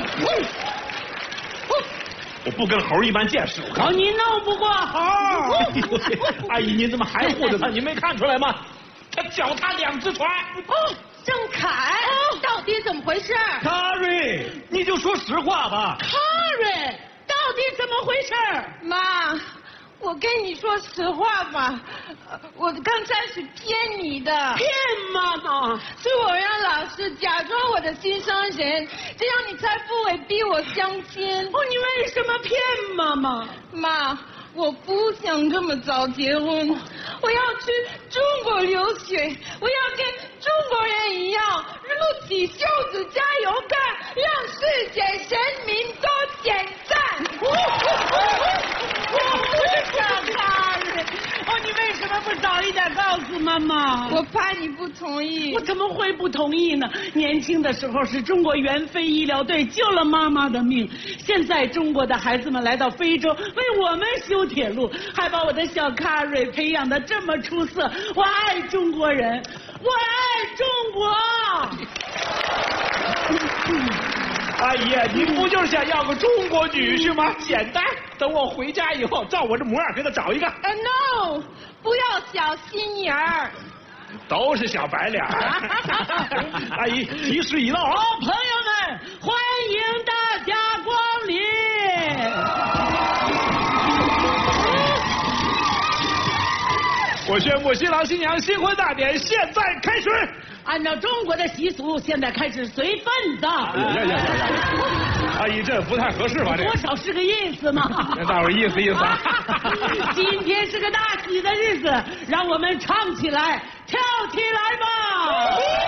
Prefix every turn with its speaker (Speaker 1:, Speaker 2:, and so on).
Speaker 1: 我不跟猴一般见识。
Speaker 2: 哦，你弄不过猴。
Speaker 1: 阿姨，您怎么还护着他？您没看出来吗？他脚踏2只船。
Speaker 3: 哦，郑恺，到底怎么回事？
Speaker 1: 卡瑞，你就说实话吧。
Speaker 2: 卡瑞，到底怎么回事？
Speaker 3: 妈，我跟你说实话吧，我刚才是骗你的。
Speaker 2: 骗妈妈？
Speaker 3: 是我让老师假装我的心上人，这样你才不会逼我相亲。
Speaker 2: 哦，你为什么骗妈妈？
Speaker 3: 妈，我不想这么早结婚，我要去中国留学，我要跟中国人一样撸起袖子加油干，让世界人民都点赞。
Speaker 2: 哦，你为什么不早一点告诉妈妈？
Speaker 3: 我怕你不同意。
Speaker 2: 我怎么会不同意呢？年轻的时候是中国援非医疗队救了妈妈的命，现在中国的孩子们来到非洲为我们修铁路，还把我的小卡瑞培养得这么出色。我爱中国人，我爱中国。
Speaker 1: 阿姨，您不就是想要个中国女婿吗？简单，等我回家以后，照我这模样给他找一个。
Speaker 3: No， 不要小心眼儿。
Speaker 1: 都是小白脸。阿姨，提示已到啊！
Speaker 2: 朋友们，欢迎大家光临。
Speaker 1: 我宣布，新郎新娘新婚大典现在开始。
Speaker 2: 按照中国的习俗，现在开始随份子。
Speaker 1: 阿姨，这不太合适吧？这
Speaker 2: 多少是个意思嘛。
Speaker 1: 让大伙儿意思意思。
Speaker 2: 今天是个大喜的日子，让我们唱起来，跳起来吧！